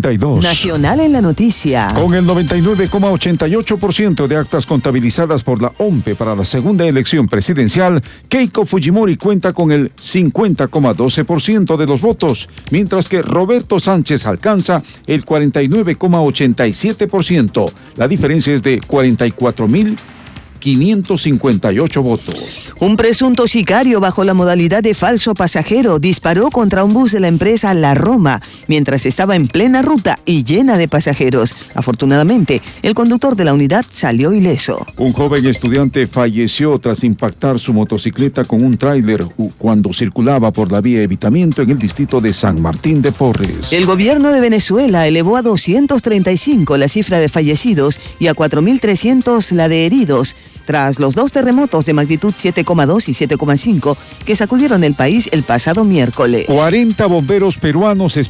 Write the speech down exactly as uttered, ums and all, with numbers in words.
noventa y dos. Nacional en la noticia. Con el noventa y nueve coma ochenta y ocho por ciento de actas contabilizadas por la O M P E para la segunda elección presidencial, Keiko Fujimori cuenta con el cincuenta coma doce por ciento de los votos, mientras que Roberto Sánchez alcanza el cuarenta y nueve coma ochenta y siete por ciento. La diferencia es de cuarenta y cuatro mil quinientos cincuenta y ocho votos. Un presunto sicario bajo la modalidad de falso pasajero disparó contra un bus de la empresa La Roma mientras estaba en plena ruta y llena de pasajeros. Afortunadamente, el conductor de la unidad salió ileso. Un joven estudiante falleció tras impactar su motocicleta con un tráiler cuando circulaba por la vía Evitamiento en el distrito de San Martín de Porres. El gobierno de Venezuela elevó a doscientos treinta y cinco la cifra de fallecidos y a cuatro mil trescientos la de heridos, tras los dos terremotos de magnitud siete coma dos y siete coma cinco que sacudieron el país el pasado miércoles. cuarenta bomberos peruanos